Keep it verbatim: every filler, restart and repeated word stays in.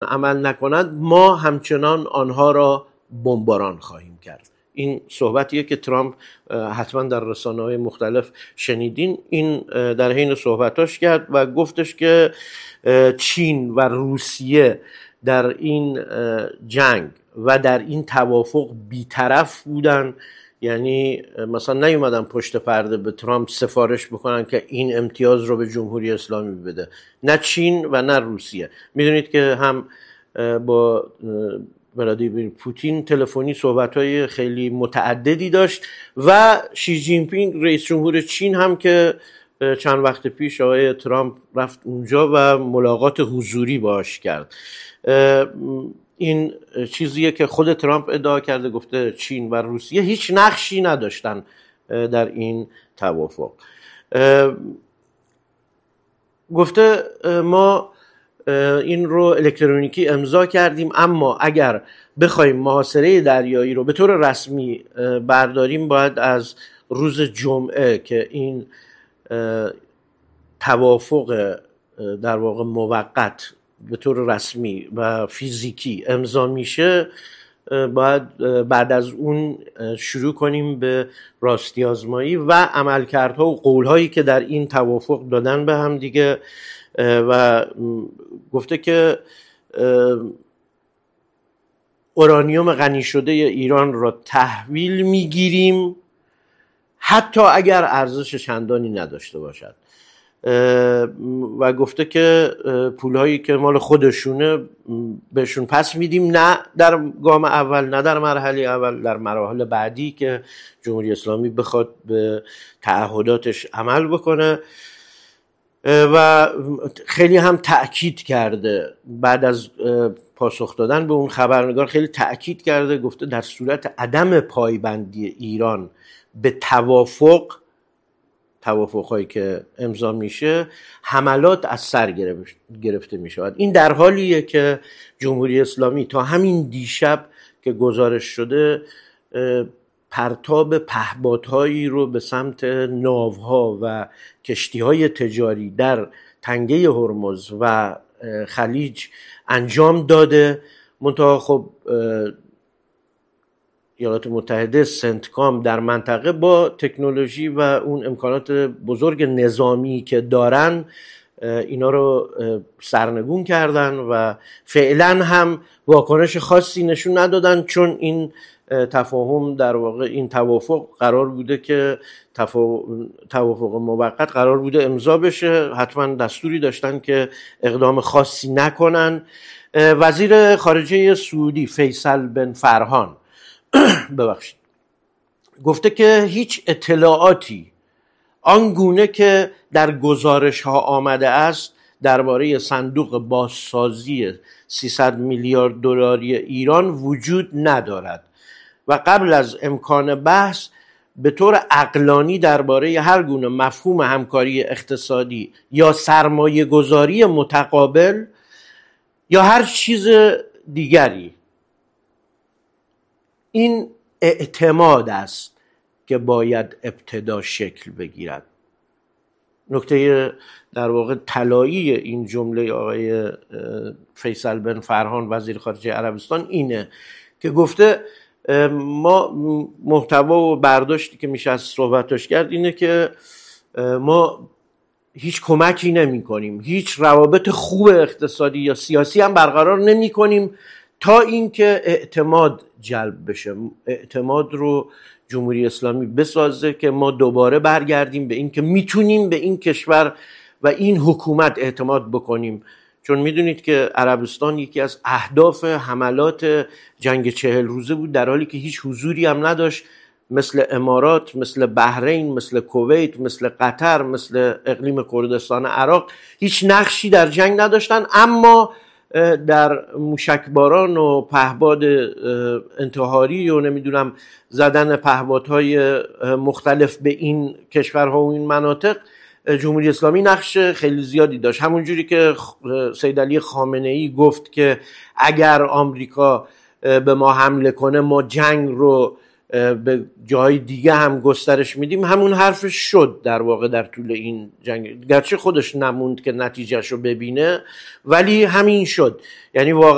عمل نکنند ما همچنان آنها را بمباران خواهیم کرد. این صحبتیه که ترامپ حتما در رسانه‌های مختلف شنیدین. این در حین صحبتاش کرد و گفتش که چین و روسیه در این جنگ و در این توافق بی‌طرف بودن، یعنی مثلا نیومدن پشت پرده به ترامپ سفارش بکنن که این امتیاز رو به جمهوری اسلامی بده، نه چین و نه روسیه. میدونید که هم با ولادیمیر پوتین تلفنی صحبت‌های خیلی متعددی داشت و شی جین پینگ رئیس جمهور چین هم که چند وقت پیش آقای ترامپ رفت اونجا و ملاقات حضوری باهاش کرد. این چیزیه که خود ترامپ ادعا کرده، گفته چین و روسیه هیچ نقشی نداشتن در این توافق. گفته ما این رو الکترونیکی امضا کردیم، اما اگر بخوایم محاصره دریایی رو به طور رسمی برداریم باید از روز جمعه که این توافق در واقع موقت به طور رسمی و فیزیکی امضا میشه، باید بعد از اون شروع کنیم به راستی آزمایی و عملکردها و قولهایی که در این توافق دادن به هم دیگه. و گفته که اورانیوم غنی شده ایران را تحویل میگیریم حتی اگر ارزش چندانی نداشته باشد و گفته که پولهایی که مال خودشونه بهشون پس میدیم، نه در گام اول نه در مرحله اول، در مراحل بعدی که جمهوری اسلامی بخواد به تعهداتش عمل بکنه. و خیلی هم تأکید کرده بعد از پاسخ دادن به اون خبرنگار، خیلی تأکید کرده، گفته در صورت عدم پایبندی ایران به توافق توافقهایی که امضا میشه حملات از سر گرفته میشود. این در حالیه که جمهوری اسلامی تا همین دیشب که گزارش شده پرتاب پهپادهایی رو به سمت ناوها و کشتیهای تجاری در تنگه هرمز و خلیج انجام داده. منتها خب ایالات متحده سنتکام در منطقه با تکنولوژی و اون امکانات بزرگ نظامی که دارن اینا رو سرنگون کردن و فعلا هم واکنش خاصی نشون ندادن، چون این تفاهم در واقع این توافق قرار بوده که توافق موقت قرار بوده امضا بشه، حتما دستوری داشتن که اقدام خاصی نکنن. وزیر خارجه سعودی فیصل بن فرحان ببخشید گفته که هیچ اطلاعاتی آنگونه که در گزارش ها آمده است درباره صندوق بازسازی سیصد میلیارد دلاری ایران وجود ندارد و قبل از امکان بحث به طور عقلانی درباره هر گونه مفهوم همکاری اقتصادی یا سرمایه گذاری متقابل یا هر چیز دیگری، این اعتماد است که باید ابتدا شکل بگیرد. نکته در واقع طلایی این جمله آقای فیصل بن فرحان وزیر خارجه عربستان اینه که گفته ما محتوا و برداشتی که میشه از صحبتاش کرد اینه که ما هیچ کمکی نمی کنیم، هیچ روابط خوب اقتصادی یا سیاسی هم برقرار نمی کنیم تا اینکه اعتماد جلب بشه، اعتماد رو جمهوری اسلامی بسازه که ما دوباره برگردیم به این که میتونیم به این کشور و این حکومت اعتماد بکنیم. چون میدونید که عربستان یکی از اهداف حملات جنگ چهل روزه بود، در حالی که هیچ حضوری هم نداشت. مثل امارات، مثل بحرین، مثل کویت، مثل قطر، مثل اقلیم کردستان عراق هیچ نقشی در جنگ نداشتن، اما در موشکباران و پهپاد انتحاری و نمیدونم زدن پهپادهای مختلف به این کشورها و این مناطق جمهوری اسلامی نقش خیلی زیادی داشت. همونجوری که سید علی خامنه‌ای گفت که اگر آمریکا به ما حمله کنه ما جنگ رو به جای دیگه هم گسترش میدیم، همون حرفش شد در واقع در طول این جنگ، گرچه خودش نموند که نتیجهش رو ببینه ولی همین شد. یعنی واقعا